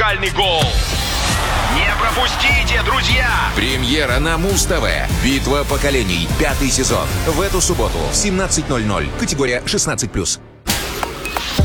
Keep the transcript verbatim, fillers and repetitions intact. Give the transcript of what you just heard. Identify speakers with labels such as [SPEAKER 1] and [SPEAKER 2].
[SPEAKER 1] музыкальный гол. Не пропустите, друзья!
[SPEAKER 2] Премьера на Муз-ТВ. Битва поколений. Пятый сезон. В эту субботу в семнадцать ноль ноль. Категория шестнадцать плюс.